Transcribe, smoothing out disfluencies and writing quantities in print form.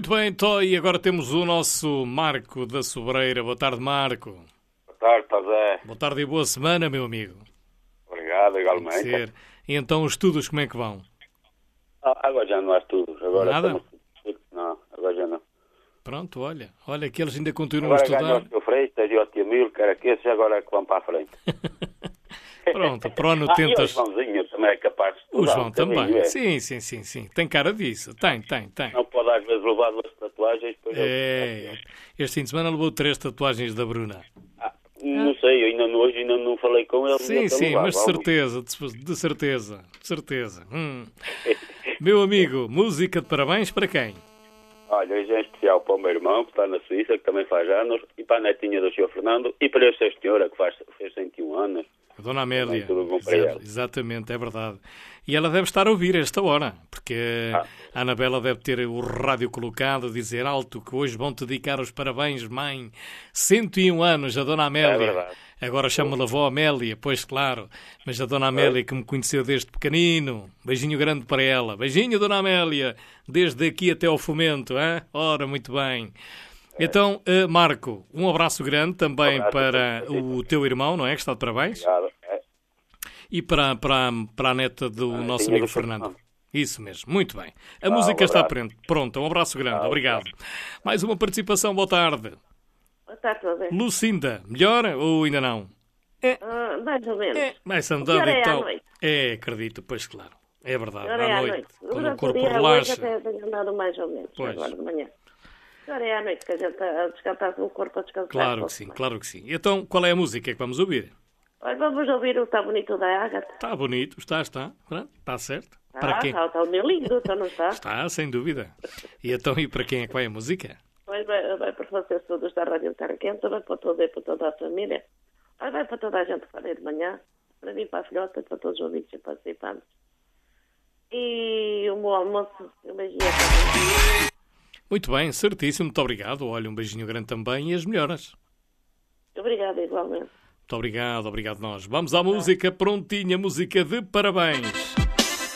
Muito bem, Tó, e agora temos o nosso Marco da Sobreira. Boa tarde, Marco. Boa tarde, José. Boa tarde e boa semana, meu amigo. Obrigado, Tem igualmente. que ser. E então, os estudos, como é que vão? Agora já não há estudos. Agora Nada? Não, agora já não. Pronto, olha que eles ainda continuam Agora a estudar. ganhou o seu Freitas e o tio Mil, que era que esses agora é que vão para a frente. Pronto, para o ano E o tentas... Joãozinho também é capaz de estudar. O João um bocadinho, também. é. Sim. Tem cara disso. Tem. Não pode às vezes levar duas tatuagens. Depois Este fim de semana levou 3 tatuagens da Bruna. Não sei, hoje ainda não falei com ele. Sim, mas de certeza. Meu amigo, música de parabéns para quem? Olha, hoje é especial para o meu irmão, que está na Suíça, que também faz anos, e para a netinha do Sr. Fernando, e para a sua senhora, que fez 101 anos. A Dona Amélia. Tudo bom para ela. Exatamente, é verdade. E ela deve estar a ouvir esta hora, porque a Anabela deve ter o rádio colocado, dizer alto que hoje vão-te dedicar os parabéns, mãe. 101 anos, a Dona Amélia. É verdade. Agora chama-la avó Amélia, pois claro. Mas a Dona Amélia que me conheceu desde pequenino. Beijinho grande para ela. Beijinho, Dona Amélia. Desde aqui até ao Fomento, hein? Ora, muito bem. Então, Marco, um abraço grande também para o teu irmão, não é? Que está de parabéns. Obrigado. E para a neta do nosso amigo Fernando. Isso mesmo, muito bem. A música está pronta. Um abraço grande, obrigado. Mais uma participação, boa tarde. Boa tarde, José. Lucinda, melhor ou ainda não? Mais ou menos. Mais andando Melhor então. à noite. Acredito, pois claro. É verdade, Melhor é à à noite. noite. Quando o Durante corpo dia, relaxa. hoje até tenho andado mais ou menos, Pois. agora de manhã. Melhor é à noite, que a gente está a descansar o corpo a descansar. Claro que sim. Então, qual é a música que vamos ouvir? Olha, vamos ouvir o Tá Bonito da Ágata. Está bonito, está. Pronto, está certo. Para quem? Está o meu lindo, então não está? Está, sem dúvida. E então, e para quem é que vai a música? Vai para vocês todos da Rádio Terra Quente, vai para toda a família, vai para toda a gente que vai de manhã, para mim, para a filhota, para todos os ouvintes e participantes. E o meu almoço, um beijinho a todos. Muito bem, certíssimo, muito obrigado. Olha, um beijinho grande também e as melhoras. Obrigada, igualmente. Muito obrigado nós. Vamos à música prontinha, música de parabéns.